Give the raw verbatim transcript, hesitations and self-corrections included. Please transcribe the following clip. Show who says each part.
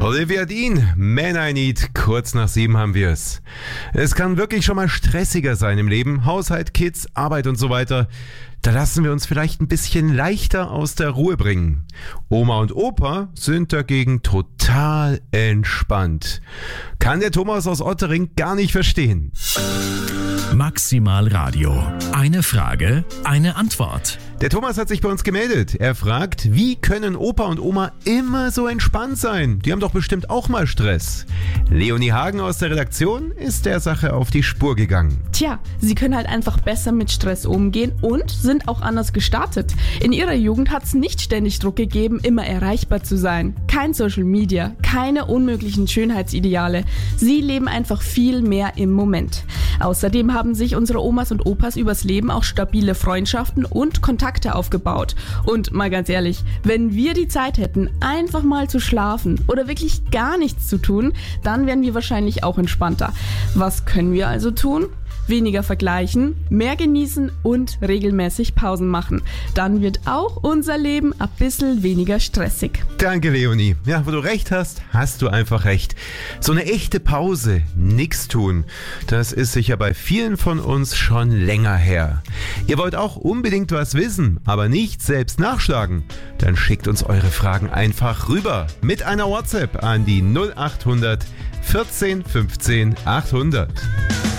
Speaker 1: Olivia Dean, Man I Need, kurz nach sieben haben wir es. Es kann wirklich schon mal stressiger sein im Leben, Haushalt, Kids, Arbeit und so weiter. Da lassen wir uns vielleicht ein bisschen leichter aus der Ruhe bringen. Oma und Opa sind dagegen total entspannt. Kann der Thomas aus Ottering gar nicht verstehen.
Speaker 2: Maximal Radio. Eine Frage, eine Antwort.
Speaker 1: Der Thomas hat sich bei uns gemeldet. Er fragt, wie können Opa und Oma immer so entspannt sein? Die haben doch bestimmt auch mal Stress. Leonie Hagen aus der Redaktion ist der Sache auf die Spur gegangen.
Speaker 3: Tja, sie können halt einfach besser mit Stress umgehen und sind auch anders gestartet. In ihrer Jugend hat es nicht ständig Druck gegeben, immer erreichbar zu sein. Kein Social Media, keine unmöglichen Schönheitsideale. Sie leben einfach viel mehr im Moment. Außerdem haben sich unsere Omas und Opas übers Leben auch stabile Freundschaften und Kontakte aufgebaut. Und mal ganz ehrlich, wenn wir die Zeit hätten, einfach mal zu schlafen oder wirklich gar nichts zu tun, dann wären wir wahrscheinlich auch entspannter. Was können wir also tun? Weniger vergleichen, mehr genießen und regelmäßig Pausen machen. Dann wird auch unser Leben ein bisschen weniger stressig.
Speaker 1: Danke, Leonie. Ja, wo du recht hast, hast du einfach recht. So eine echte Pause, nix tun, das ist sicher bei vielen von uns schon länger her. Ihr wollt auch unbedingt was wissen, aber nicht selbst nachschlagen? Dann schickt uns eure Fragen einfach rüber mit einer WhatsApp an die null acht hundert vierzehn fünfzehn achthundert.